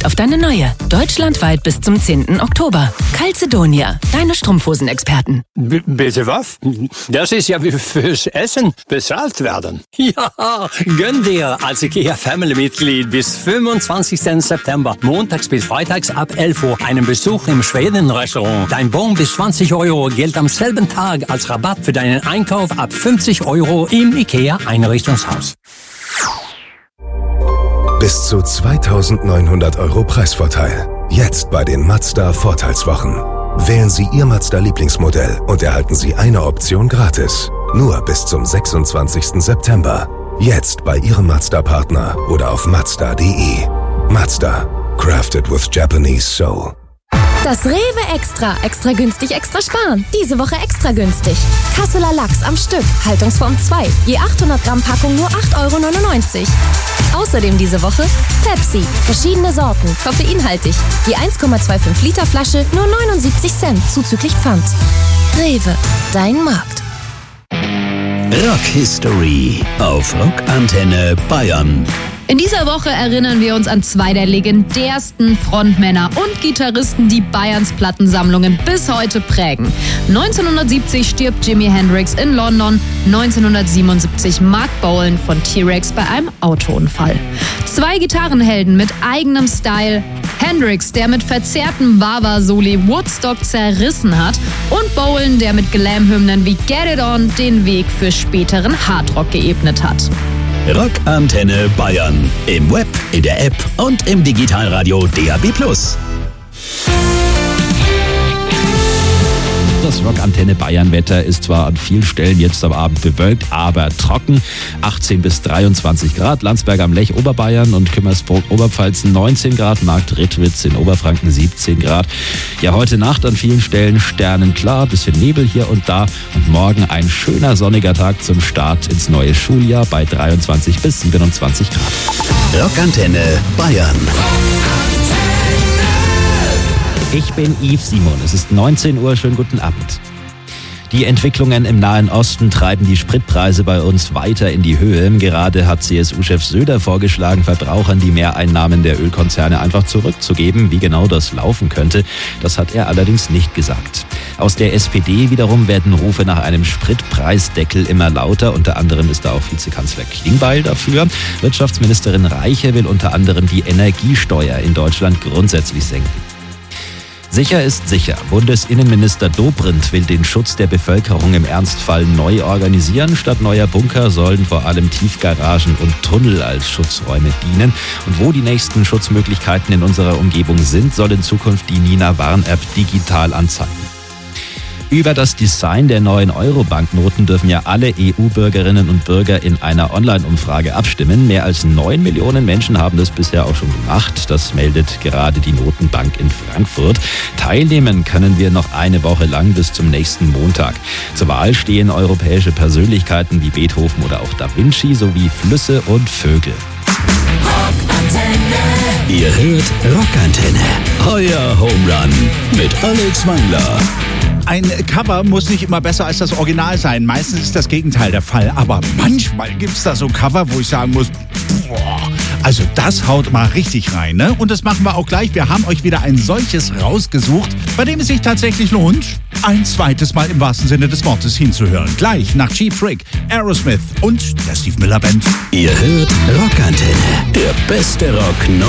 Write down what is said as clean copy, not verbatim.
auf deine neue. Deutschlandweit bis zum 10. Oktober. Calzedonia, deine Strumpfhosenexperten. Bitte was? Das ist ja wie fürs Essen bezahlt werden. Ja, gönn dir als IKEA-Family-Mitglied bis 25. September, montags bis freitags ab 11 Uhr, einen Besuch im Schweden-Restaurant. Dein Bon bis 20 € gilt am selben Tag als Rabatt für deinen Einkauf ab 50 € im IKEA-Einrichtungshaus. Bis zu 2.900 € Preisvorteil. Jetzt bei den Mazda-Vorteilswochen. Wählen Sie Ihr Mazda-Lieblingsmodell und erhalten Sie eine Option gratis. Nur bis zum 26. September. Jetzt bei Ihrem Mazda-Partner oder auf Mazda.de. Mazda. Crafted with Japanese soul. Das Rewe Extra. Extra günstig, extra sparen. Diese Woche extra günstig. Kasseler Lachs am Stück. Haltungsform 2. Je 800 Gramm Packung nur 8,99 €. Außerdem diese Woche Pepsi. Verschiedene Sorten. Koffeinhaltig. Je 1,25 Liter Flasche nur 79 Cent. Zuzüglich Pfand. Rewe. Dein Markt. Rock History auf Rockantenne Bayern. In dieser Woche erinnern wir uns an zwei der legendärsten Frontmänner und Gitarristen, die Bayerns Plattensammlungen bis heute prägen. 1970 stirbt Jimi Hendrix in London, 1977 Mark Bolan von T-Rex bei einem Autounfall. Zwei Gitarrenhelden mit eigenem Style. Hendrix, der mit verzerrtem Wah-Wah-Soli Woodstock zerrissen hat, und Bolan, der mit Glam-Hymnen wie Get It On den Weg für späteren Hardrock geebnet hat. Rockantenne Bayern. Im Web, in der App und im Digitalradio DAB+. Das Rockantenne Bayern-Wetter ist zwar an vielen Stellen jetzt am Abend bewölkt, aber trocken. 18 bis 23 Grad. Landsberg am Lech, Oberbayern und Kümmersbruck, Oberpfalz 19 Grad. Markt-Rittwitz in Oberfranken 17 Grad. Ja, heute Nacht an vielen Stellen sternenklar, bisschen Nebel hier und da. Und morgen ein schöner sonniger Tag zum Start ins neue Schuljahr bei 23 bis 27 Grad. Rockantenne Bayern. Ich bin Yves Simon. Es ist 19 Uhr. Schönen guten Abend. Die Entwicklungen im Nahen Osten treiben die Spritpreise bei uns weiter in die Höhe. Gerade hat CSU-Chef Söder vorgeschlagen, Verbrauchern die Mehreinnahmen der Ölkonzerne einfach zurückzugeben. Wie genau das laufen könnte, das hat er allerdings nicht gesagt. Aus der SPD wiederum werden Rufe nach einem Spritpreisdeckel immer lauter. Unter anderem ist da auch Vizekanzler Klingbeil dafür. Wirtschaftsministerin Reiche will unter anderem die Energiesteuer in Deutschland grundsätzlich senken. Sicher ist sicher. Bundesinnenminister Dobrindt will den Schutz der Bevölkerung im Ernstfall neu organisieren. Statt neuer Bunker sollen vor allem Tiefgaragen und Tunnel als Schutzräume dienen. Und wo die nächsten Schutzmöglichkeiten in unserer Umgebung sind, soll in Zukunft die Nina-Warn-App digital anzeigen. Über das Design der neuen Euro-Banknoten dürfen ja alle EU-Bürgerinnen und Bürger in einer Online-Umfrage abstimmen. Mehr als 9 Millionen Menschen haben das bisher auch schon gemacht. Das meldet gerade die Notenbank in Frankfurt. Teilnehmen können wir noch eine Woche lang bis zum nächsten Montag. Zur Wahl stehen europäische Persönlichkeiten wie Beethoven oder auch Da Vinci sowie Flüsse und Vögel. Rockantenne. Ihr hört Rockantenne. Euer Home Run mit Alex Wangler. Ein Cover muss nicht immer besser als das Original sein. Meistens ist das Gegenteil der Fall. Aber manchmal gibt's da so Cover, wo ich sagen muss, boah, also das haut mal richtig rein, ne? Und das machen wir auch gleich. Wir haben euch wieder ein solches rausgesucht, bei dem es sich tatsächlich lohnt, ein zweites Mal im wahrsten Sinne des Wortes hinzuhören. Gleich nach Cheap Trick, Aerosmith und der Steve Miller Band. Ihr hört Rockantenne, der beste Rock